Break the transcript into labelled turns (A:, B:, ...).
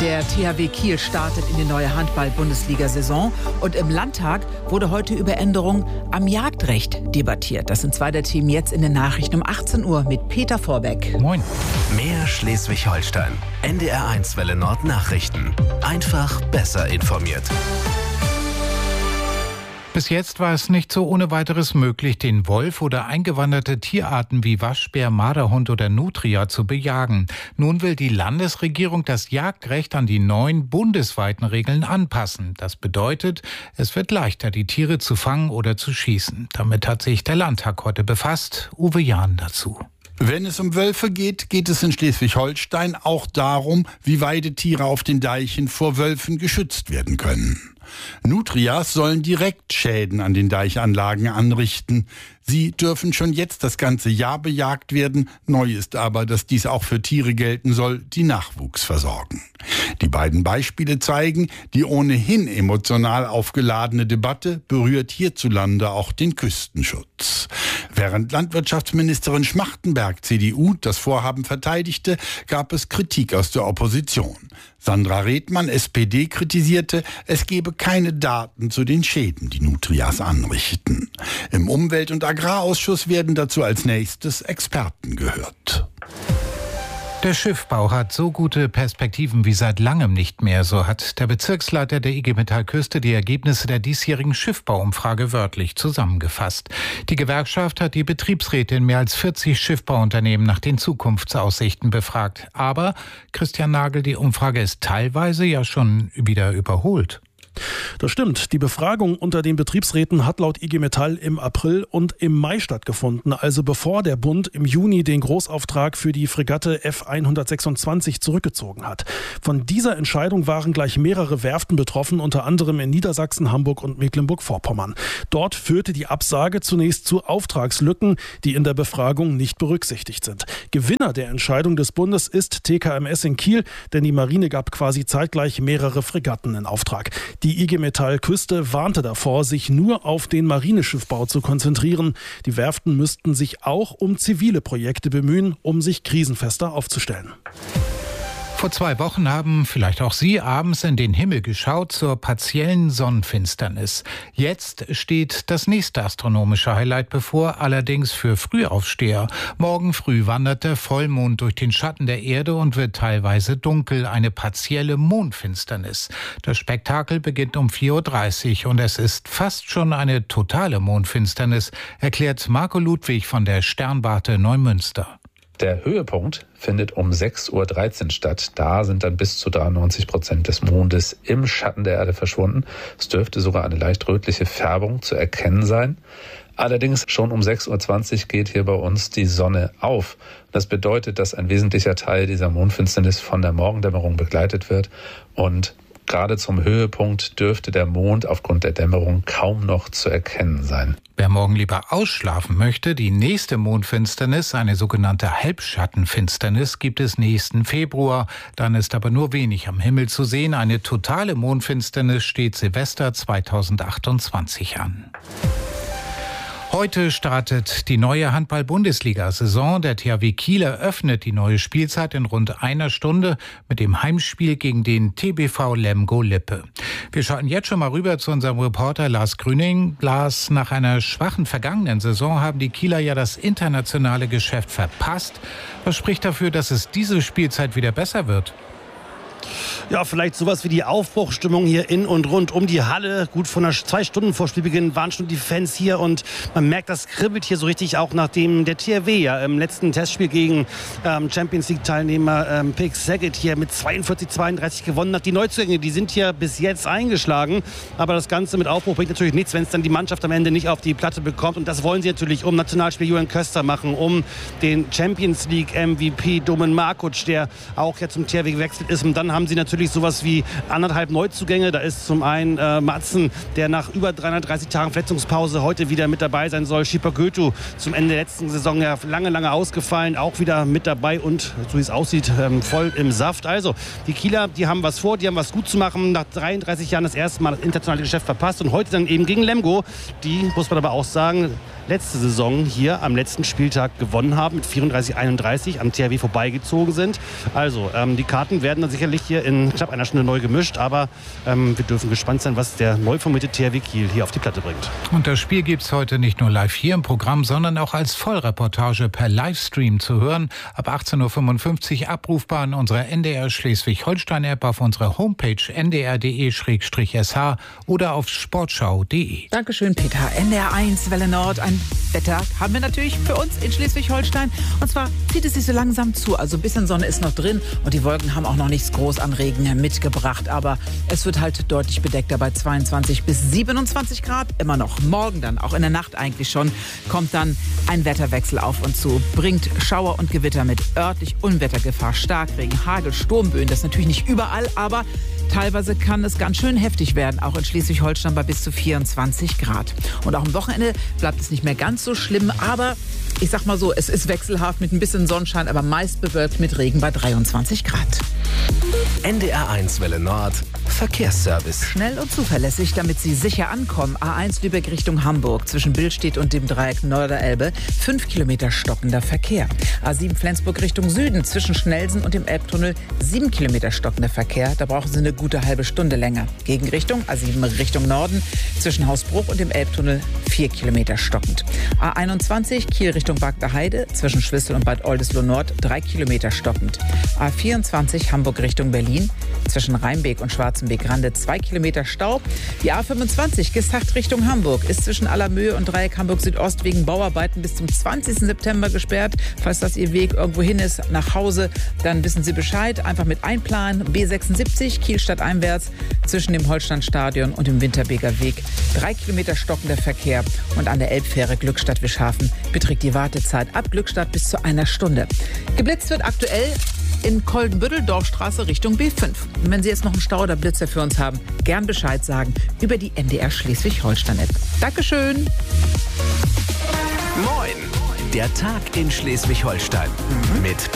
A: Der THW Kiel startet in die neue Handball-Bundesliga-Saison und im Landtag wurde heute über Änderungen am Jagdrecht debattiert. Das sind zwei der Themen jetzt in den Nachrichten um 18 Uhr mit Peter Vorbeck.
B: Moin.
C: Mehr Schleswig-Holstein. NDR1 Welle Nord Nachrichten. Einfach besser informiert.
B: Bis jetzt war es nicht so ohne weiteres möglich, den Wolf oder eingewanderte Tierarten wie Waschbär, Marderhund oder Nutria zu bejagen. Nun will die Landesregierung das Jagdrecht an die neuen bundesweiten Regeln anpassen. Das bedeutet, es wird leichter, die Tiere zu fangen oder zu schießen. Damit hat sich der Landtag heute befasst. Uwe Jahn dazu.
D: Wenn es um Wölfe geht, geht es in Schleswig-Holstein auch darum, wie Weidetiere auf den Deichen vor Wölfen geschützt werden können. Nutrias sollen direkt Schäden an den Deichanlagen anrichten. Sie dürfen schon jetzt das ganze Jahr bejagt werden. Neu ist aber, dass dies auch für Tiere gelten soll, die Nachwuchs versorgen. Die beiden Beispiele zeigen, die ohnehin emotional aufgeladene Debatte berührt hierzulande auch den Küstenschutz. Während Landwirtschaftsministerin Schmachtenberg, CDU, das Vorhaben verteidigte, gab es Kritik aus der Opposition. Sandra Redmann, SPD, kritisierte, es gebe keine Daten zu den Schäden, die Nutrias anrichten. Im Umwelt- und Agrarausschuss werden dazu als nächstes Experten gehört.
B: Der Schiffbau hat so gute Perspektiven wie seit langem nicht mehr. So hat der Bezirksleiter der IG Metall Küste die Ergebnisse der diesjährigen Schiffbauumfrage wörtlich zusammengefasst. Die Gewerkschaft hat die Betriebsräte in mehr als 40 Schiffbauunternehmen nach den Zukunftsaussichten befragt. Aber, Christian Nagel, die Umfrage ist teilweise ja schon wieder überholt.
E: Das stimmt. Die Befragung unter den Betriebsräten hat laut IG Metall im April und im Mai stattgefunden, also bevor der Bund im Juni den Großauftrag für die Fregatte F126 zurückgezogen hat. Von dieser Entscheidung waren gleich mehrere Werften betroffen, unter anderem in Niedersachsen, Hamburg und Mecklenburg-Vorpommern. Dort führte die Absage zunächst zu Auftragslücken, die in der Befragung nicht berücksichtigt sind. Gewinner der Entscheidung des Bundes ist TKMS in Kiel, denn die Marine gab quasi zeitgleich mehrere Fregatten in Auftrag. Die IG Metall Küste warnte davor, sich nur auf den Marineschiffbau zu konzentrieren. Die Werften müssten sich auch um zivile Projekte bemühen, um sich krisenfester aufzustellen.
B: Vor 2 Wochen haben vielleicht auch Sie abends in den Himmel geschaut zur partiellen Sonnenfinsternis. Jetzt steht das nächste astronomische Highlight bevor, allerdings für Frühaufsteher. Morgen früh wandert der Vollmond durch den Schatten der Erde und wird teilweise dunkel, eine partielle Mondfinsternis. Das Spektakel beginnt um 4:30 Uhr und es ist fast schon eine totale Mondfinsternis, erklärt Marco Ludwig von der Sternwarte Neumünster.
F: Der Höhepunkt findet um 6:13 Uhr statt. Da sind dann bis zu 93% des Mondes im Schatten der Erde verschwunden. Es dürfte sogar eine leicht rötliche Färbung zu erkennen sein. Allerdings schon um 6:20 Uhr geht hier bei uns die Sonne auf. Das bedeutet, dass ein wesentlicher Teil dieser Mondfinsternis von der Morgendämmerung begleitet wird und gerade zum Höhepunkt dürfte der Mond aufgrund der Dämmerung kaum noch zu erkennen sein.
B: Wer morgen lieber ausschlafen möchte, die nächste Mondfinsternis, eine sogenannte Halbschattenfinsternis, gibt es nächsten Februar. Dann ist aber nur wenig am Himmel zu sehen. Eine totale Mondfinsternis steht Silvester 2028 an. Heute startet die neue Handball-Bundesliga-Saison. Der THW Kiel eröffnet die neue Spielzeit in rund einer Stunde mit dem Heimspiel gegen den TBV Lemgo-Lippe. Wir schauen jetzt schon mal rüber zu unserem Reporter Lars Grüning. Lars, nach einer schwachen vergangenen Saison haben die Kieler ja das internationale Geschäft verpasst. Was spricht dafür, dass es diese Spielzeit wieder besser wird?
G: Ja, vielleicht sowas wie die Aufbruchstimmung hier in und rund um die Halle. Gut, von 2 Stunden vor Spielbeginn waren schon die Fans hier und man merkt, das kribbelt hier so richtig, auch nachdem der THW ja im letzten Testspiel gegen Champions League-Teilnehmer Pick Saget hier mit 42-32 gewonnen hat. Die Neuzugänge, die sind hier bis jetzt eingeschlagen, aber das Ganze mit Aufbruch bringt natürlich nichts, wenn es dann die Mannschaft am Ende nicht auf die Platte bekommt, und das wollen sie natürlich um Nationalspieler Julian Köster machen, um den Champions League MVP Domen Markuc, der auch jetzt zum THW gewechselt ist, und dann haben sie natürlich sowas wie 1,5 Neuzugänge. Da ist zum einen Matzen, der nach über 330 Tagen Verletzungspause heute wieder mit dabei sein soll. Schipper Götu, zum Ende der letzten Saison ja lange ausgefallen, auch wieder mit dabei und, so wie es aussieht, voll im Saft. Also, die Kieler, die haben was vor, die haben was gut zu machen. Nach 33 Jahren das erste Mal das internationale Geschäft verpasst und heute dann eben gegen Lemgo, die, muss man aber auch sagen, letzte Saison hier am letzten Spieltag gewonnen haben mit 34-31, am THW vorbeigezogen sind. Also, die Karten werden dann sicherlich hier in in knapp einer Stunde neu gemischt. Aber wir dürfen gespannt sein, was der neu formierte THW Kiel hier auf die Platte bringt.
B: Und das Spiel gibt's heute nicht nur live hier im Programm, sondern auch als Vollreportage per Livestream zu hören. Ab 18.55 Uhr abrufbar in unserer NDR Schleswig-Holstein-App, auf unserer Homepage ndr.de/sh oder auf sportschau.de.
A: Dankeschön, Peter. NDR1 Welle Nord. Ein Wetter haben wir natürlich für uns in Schleswig-Holstein. Und zwar zieht es sich so langsam zu. Also ein bisschen Sonne ist noch drin und die Wolken haben auch noch nichts groß an Regen mitgebracht. Aber es wird halt deutlich bedeckter bei 22 bis 27 Grad. Immer noch. Morgen dann, auch in der Nacht eigentlich schon, kommt dann ein Wetterwechsel auf uns zu. Bringt Schauer und Gewitter mit, örtlich Unwettergefahr, Starkregen, Hagel, Sturmböen. Das natürlich nicht überall, aber teilweise kann es ganz schön heftig werden, auch in Schleswig-Holstein bei bis zu 24 Grad. Und auch am Wochenende bleibt es nicht mehr ganz so schlimm, aber ich sag mal so, es ist wechselhaft mit ein bisschen Sonnenschein, aber meist bewölkt mit Regen bei 23 Grad.
C: NDR1 Welle Nord, Verkehrsservice.
A: Schnell und zuverlässig, damit Sie sicher ankommen. A1 Lübeck Richtung Hamburg, zwischen Billstedt und dem Dreieck Norderelbe, 5 Kilometer stockender Verkehr. A7 Flensburg Richtung Süden, zwischen Schnellsen und dem Elbtunnel, 7 Kilometer stockender Verkehr. Da brauchen Sie eine gute halbe Stunde länger. Gegenrichtung, A7 Richtung Norden, zwischen Hausbruch und dem Elbtunnel, 4 Kilometer stockend. A21 Kiel Richtung Bagder Heide, zwischen Schwissel und Bad Oldesloe Nord, 3 Kilometer stockend. A24 Hamburg Richtung Berlin, zwischen Rheinbeek und Schwarzenbeek-Rande, 2 Kilometer Stau. Die A25 Gestacht Richtung Hamburg ist zwischen Allermöhe und Dreieck Hamburg Südost wegen Bauarbeiten bis zum 20. September gesperrt. Falls das Ihr Weg irgendwo hin ist, nach Hause, dann wissen Sie Bescheid. Einfach mit einplanen. B76 Kiel stadteinwärts zwischen dem Holsteinstadion und dem Winterbeker Weg. 3 Kilometer stockender Verkehr. Und an der Elbfähre Glückstadt-Wischhafen beträgt die Wartezeit ab Glückstadt bis zu einer Stunde. Geblitzt wird aktuell in Koldenbüttel, Dorfstraße Richtung B5. Und wenn Sie jetzt noch einen Stau oder Blitzer für uns haben, gern Bescheid sagen über die NDR Schleswig-Holstein-App. Dankeschön.
C: Moin! Der Tag in Schleswig-Holstein mit